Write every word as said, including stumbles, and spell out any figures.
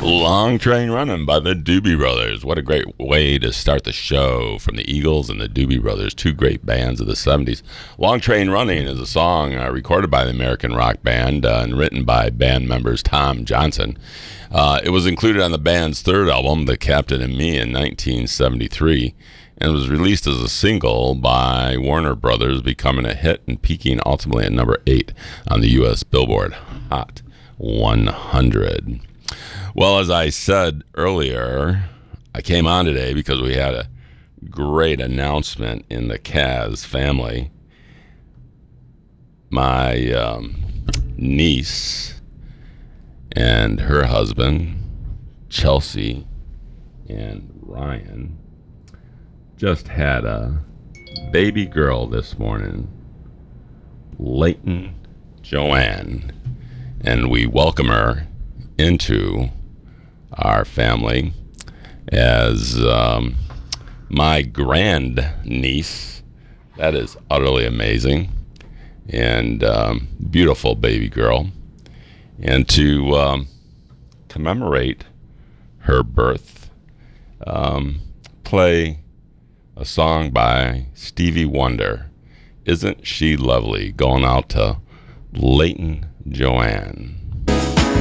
Long Train Running by the Doobie Brothers. What a great way to start the show from the Eagles and the Doobie Brothers, two great bands of the seventies. Long Train Running is a song uh, recorded by the American rock band uh, and written by band members Tom Johnson. Uh, it was included on the band's third album, The Captain and Me, in nineteen seventy-three, and was released as a single by Warner Brothers, becoming a hit and peaking ultimately at number eight on the U S Billboard Hot one hundred. Well, as I said earlier, I came on today because we had a great announcement in the Kaz family. My um, niece and her husband, Chelsea and Ryan, just had a baby girl this morning, Leighton Joanne, and we welcome her into our family as um, my grand niece. That is utterly amazing, and um, beautiful baby girl. And to um, commemorate her birth, um, play a song by Stevie Wonder, Isn't She Lovely, going out to Leighton Joanne.